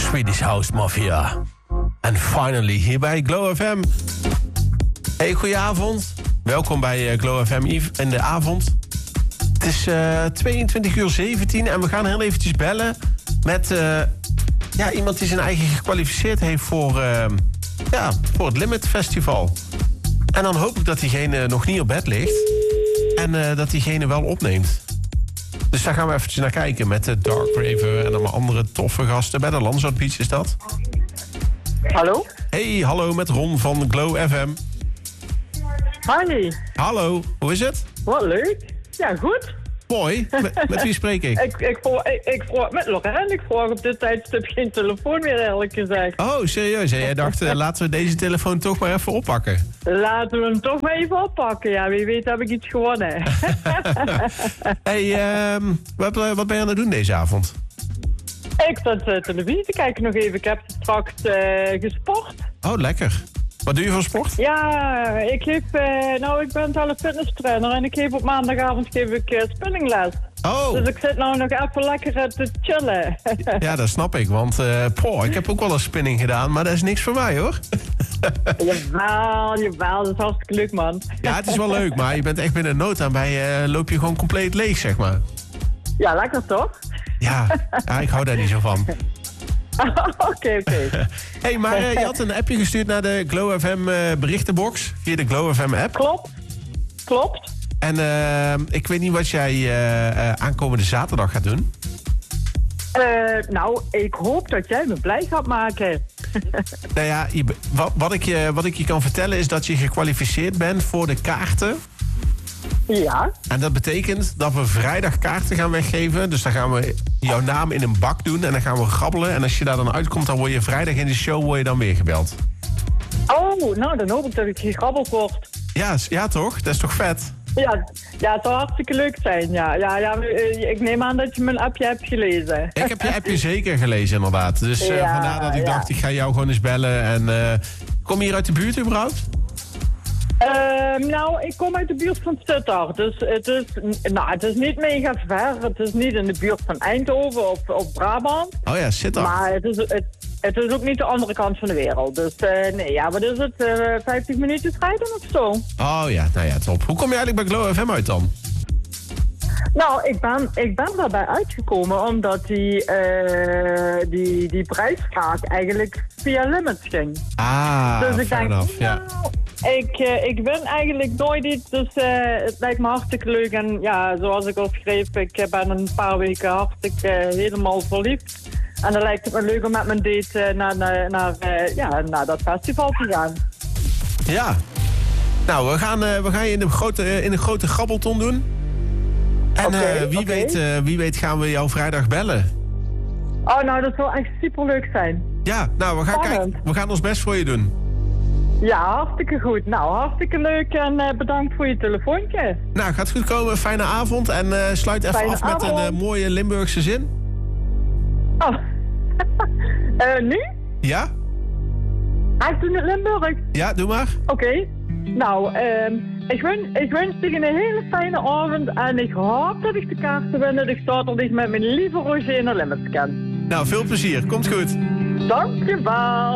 Swedish House Mafia. En finally hier bij Glow FM. Hey, goedenavond. Welkom bij Glow FM in de avond. Het is 22:17 en we gaan heel eventjes bellen met iemand die zijn eigen gekwalificeerd heeft voor het Limit Festival. En dan hoop ik dat diegene nog niet op bed ligt en dat diegene wel opneemt. Dus daar gaan we eventjes naar kijken met de Dark Raver en allemaal andere toffe gasten. Bij de Lanzarote Beach is dat. Hallo? Hey, hallo, met Ron van Glow FM. Hi. Hallo, hoe is het? Wat leuk. Ja, goed. Mooi. Met wie spreek ik? Ik vroeg met Lorraine. Ik vroeg op dit tijdstip geen telefoon meer, eerlijk gezegd. Oh, serieus? Jij dacht, laten we deze telefoon toch maar even oppakken. Laten we hem toch maar even oppakken. Ja, wie weet heb ik iets gewonnen. Hey, wat ben je aan het doen deze avond? Ik zat televisie te kijken nog even. Ik heb straks gesport. Oh, lekker. Wat doe je voor sport? Ja, ik ben wel een fitness trainer en ik geef op maandagavond spinningles. Oh. Dus ik zit nou nog even lekker te chillen. Ja, dat snap ik, want ik heb ook wel een spinning gedaan, maar dat is niks voor mij, hoor. Jawel, dat is hartstikke leuk, man. Ja, het is wel leuk, maar je bent echt binnen nood aan loop je gewoon compleet leeg, zeg maar. Ja, lekker toch? Ja, ik hou daar niet zo van. Oké. Hey, maar je had een appje gestuurd naar de Glow FM berichtenbox via de Glow FM app. Klopt. En ik weet niet wat jij aankomende zaterdag gaat doen. Ik hoop dat jij me blij gaat maken. Nou ja, wat ik je kan vertellen is dat je gekwalificeerd bent voor de kaarten. Ja. En dat betekent dat we vrijdag kaarten gaan weggeven. Dus dan gaan we jouw naam in een bak doen en dan gaan we grabbelen. En als je daar dan uitkomt, dan word je vrijdag in de show dan weer gebeld. Oh, nou dan hoop ik dat ik gegrabbeld word. Ja, toch? Dat is toch vet? Ja, het zou hartstikke leuk zijn. Ja, ik neem aan dat je mijn appje hebt gelezen. Ik heb je appje zeker gelezen, inderdaad. Dus vandaar dat ik dacht, ik ga jou gewoon eens bellen. En kom je hier uit de buurt überhaupt? Ik kom uit de buurt van Stuttgart. Dus het is niet mega ver. Het is niet in de buurt van Eindhoven of Brabant. Oh ja, Stuttgart. Maar het is ook niet de andere kant van de wereld. Dus wat is het? 50 minuten rijden of zo? Oh ja, nou ja, top. Hoe kom je eigenlijk bij Glow FM uit dan? Nou, ik ben daarbij uitgekomen omdat die prijsvraag eigenlijk via Limits ging. Dus ik denk, ik win eigenlijk nooit iets, dus het lijkt me hartstikke leuk. En ja, zoals ik al schreef, ik ben een paar weken hartstikke helemaal verliefd. En dan lijkt het me leuk om met mijn date naar dat festival te gaan. Ja. Nou, we gaan je in een grote grabbelton doen. En wie weet gaan we jou vrijdag bellen. Oh, nou, dat zal echt superleuk zijn. Ja, nou, we gaan ons best voor je doen. Ja, hartstikke goed. Nou, hartstikke leuk en bedankt voor je telefoontje. Nou, gaat goed komen. Fijne avond en sluit even af met een mooie Limburgse zin. Oh, nu? Ja? Echt in het Limburg? Ja, doe maar. Oké. Nou, ik wens je een hele fijne avond en ik hoop dat ik de kaarten win dat ik zaterdag met mijn lieve Roger naar Limits kan. Nou, veel plezier. Komt goed. Dankjewel.